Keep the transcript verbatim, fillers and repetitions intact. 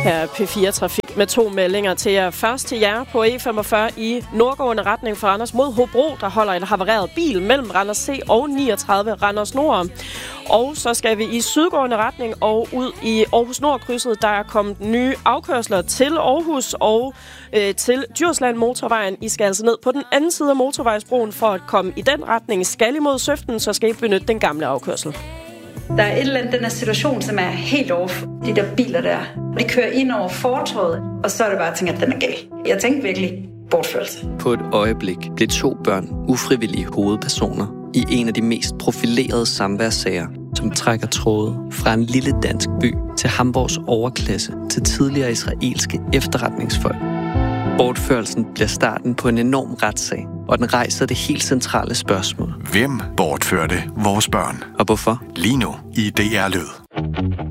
Her er P fire Trafik med to meldinger til jer. Først til jer på E femogfyrre i nordgående retning fra Randers mod Hobro. Der holder en havareret bil mellem Randers C og niogtredive Randers Nord. Og så skal vi i sydgående retning og ud i Aarhus Nord-krydset. Der er kommet nye afkørsler til Aarhus og øh, til Djursland Motorvejen. I skal altså ned på den anden side af motorvejsbroen for at komme i den retning. Skal imod Søften, så skal I benytte den gamle afkørsel. Der er et eller andet, den her situation, som er helt off. De der biler der, de kører ind over fortovet, og så er det bare at tænke, at den er gal. Jeg tænkte virkelig bortførelse. På et øjeblik blev to børn ufrivillige hovedpersoner i en af de mest profilerede samværssager, som trækker tråde fra en lille dansk by til Hamburgs overklasse til tidligere israelske efterretningsfolk. Bortførelsen bliver starten på en enorm retssag, og den rejser det helt centrale spørgsmål. Hvem bortførte vores børn? Og hvorfor? Lige nu i D R Lyd.